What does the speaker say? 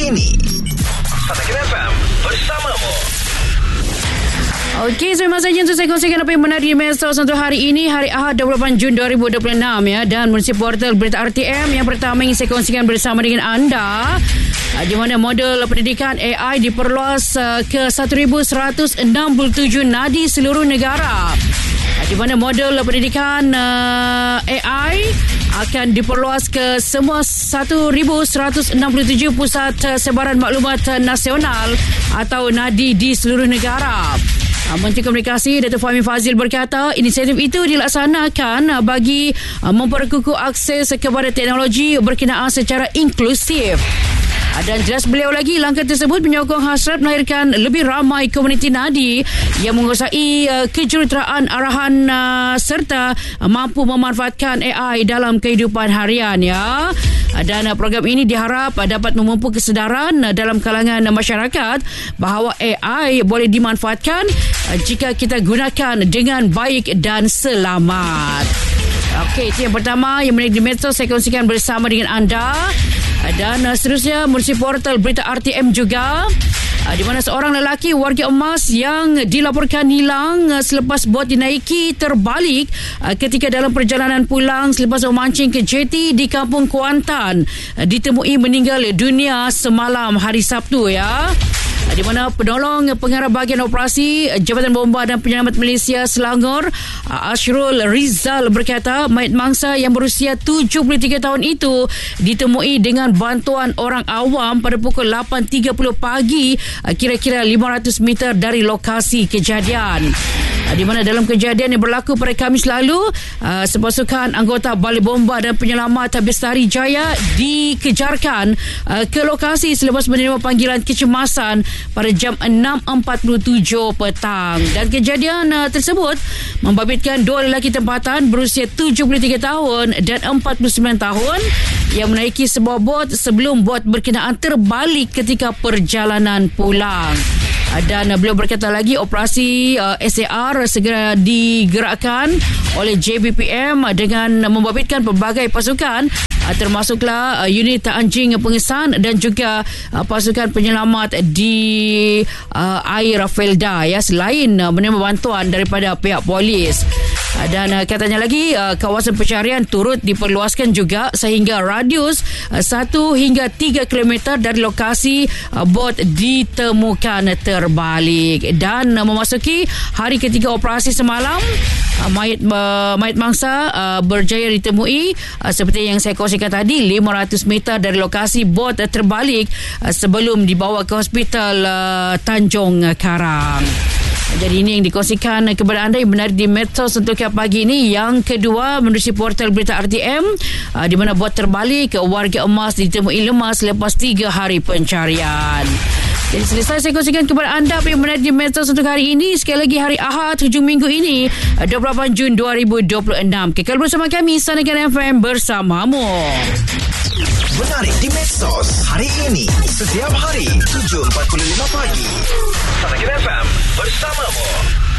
ini. Pantang FM bersamamu. Okey, so memang saja untuk saya kongsikan apa yang menarik di medsos untuk hari ini, hari Ahad 28 Jun 2026 ya. Dan menerusi portal berita RTM yang pertama ingin saya kongsikan bersama dengan anda, di mana model pendidikan AI diperluas ke 1,167 nadi seluruh negara. Di mana model pendidikan AI akan diperluas ke semua 1,167 pusat sebaran maklumat nasional atau nadi di seluruh negara. Menteri Komunikasi Datuk Fahmi Fadzil berkata inisiatif itu dilaksanakan bagi memperkukuh akses kepada teknologi berkenaan secara inklusif. Dan jelas beliau lagi, langkah tersebut menyokong hasrat melahirkan lebih ramai komuniti nadi yang menguasai kejuruteraan arahan serta mampu memanfaatkan AI dalam kehidupan harian ya. Dan program ini diharap dapat memupuk kesedaran dalam kalangan masyarakat bahawa AI boleh dimanfaatkan jika kita gunakan dengan baik dan selamat. Okey, itu yang pertama yang menarik di medsos saya kongsikan bersama dengan anda. Dan seterusnya menerusi portal berita RTM juga, di mana seorang lelaki warga emas yang dilaporkan hilang selepas bot dinaiki terbalik ketika dalam perjalanan pulang selepas memancing ke jeti di Kampung Kuantan ditemui meninggal dunia semalam hari Sabtu ya. Di mana penolong pengarah bahagian operasi Jabatan Bomba dan Penyelamat Malaysia Selangor Ashrul Rizal berkata mayat mangsa yang berusia 73 tahun itu ditemui dengan bantuan orang awam pada pukul 8.30 pagi kira-kira 500 meter dari lokasi kejadian. Di mana dalam kejadian yang berlaku pada Khamis lalu, sepasukan anggota Balai Bomba dan Penyelamat Bestari Jaya dikejarkan ke lokasi selepas menerima panggilan kecemasan pada jam 6.47 petang. Dan kejadian tersebut membabitkan dua lelaki tempatan berusia 73 tahun dan 49 tahun yang menaiki sebuah bot sebelum bot berkenaan terbalik ketika perjalanan pulang. Dan beliau berkata lagi operasi SAR segera digerakkan oleh JBPM dengan membabitkan pelbagai pasukan termasuklah unit anjing pengesan dan juga pasukan penyelamat di air Felda ya, selain menerima bantuan daripada pihak polis. Dan katanya lagi kawasan pencarian turut diperluaskan juga sehingga radius 1 hingga 3 km dari lokasi bot ditemukan terbalik. Dan memasuki hari ketiga operasi semalam, mayat mangsa berjaya ditemui seperti yang saya kongsikan tadi 500 meter dari lokasi bot terbalik sebelum dibawa ke hospital Tanjung Karang. Jadi ini yang dikongsikan kepada anda yang benar di medsos untuk pagi ini. Yang kedua menerusi portal berita RTM, di mana bot terbalik warga emas ditemui lemas lepas 3 hari pencarian. Jadi selesai saya kongsikan kepada anda apa yang menarik di medsos untuk hari ini. Sekali lagi hari Ahad hujung minggu ini 28 Jun 2026. Kekal bersama kami Sanakan FM bersamamu. Menarik di medsos hari ini setiap hari 7.45 pagi. Sanakan FM bersamamu.